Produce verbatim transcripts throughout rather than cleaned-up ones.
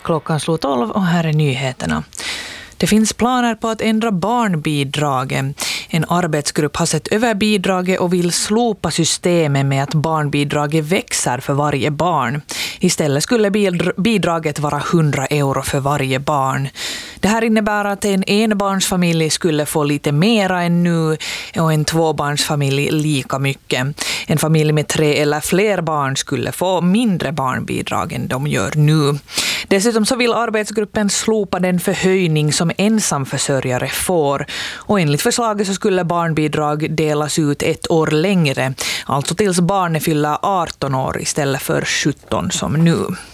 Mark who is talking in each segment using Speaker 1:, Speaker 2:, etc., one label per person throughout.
Speaker 1: Klockan slår tolv och här är nyheterna. Det finns planer på att ändra barnbidraget. En arbetsgrupp har sett över bidraget och vill slopa systemet med att barnbidraget växer för varje barn. Istället skulle bidraget vara hundra euro för varje barn. Det här innebär att en enbarnsfamilj skulle få lite mera än nu och en tvåbarnsfamilj lika mycket. En familj med tre eller fler barn skulle få mindre barnbidrag än de gör nu. Dessutom så vill arbetsgruppen slopa den förhöjning som ensamförsörjare får. Och enligt förslaget så skulle barnbidrag delas ut ett år längre. Alltså tills barnet fyller arton år istället för sjutton som nu.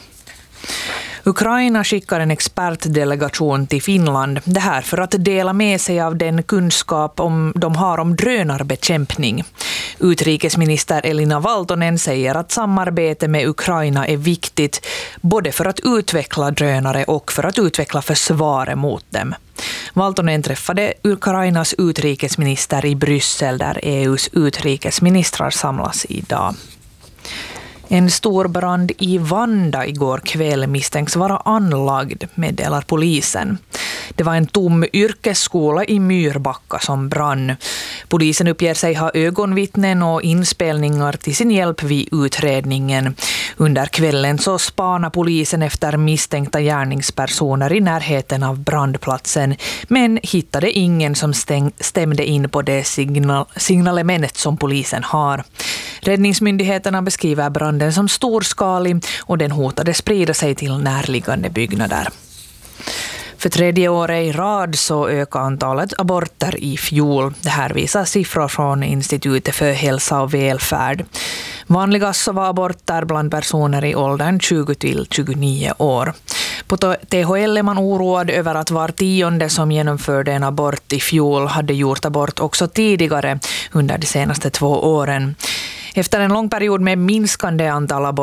Speaker 1: Ukraina skickar en expertdelegation till Finland. Det här för att dela med sig av den kunskap om, de har om drönarbekämpning. Utrikesminister Elina Valtonen säger att samarbete med Ukraina är viktigt både för att utveckla drönare och för att utveckla försvaret mot dem. Valtonen träffade Ukrainas utrikesminister i Bryssel där E U:s utrikesministrar samlas idag. En stor brand i Vanda igår kväll misstänks vara anlagd, meddelar polisen. Det var en tom yrkesskola i Myrbacka som brann. Polisen uppger sig ha ögonvittnen och inspelningar till sin hjälp vid utredningen. Under kvällen så spanar polisen efter misstänkta gärningspersoner i närheten av brandplatsen, men hittade ingen som stäng, stämde in på det signal, signalement som polisen har. Räddningsmyndigheterna beskriver branden som storskalig och den hotade sprida sig till närliggande byggnader. För tredje året i rad så ökar antalet aborter i fjol. Det här visar siffror från Institutet för hälsa och välfärd. Vanligast så var aborter bland personer i åldern tjugo till tjugonio år. På T H L är man oroad över att var tionde som genomförde en abort i fjol hade gjort abort också tidigare under de senaste två åren. Efter en lång period med minskande antal aborter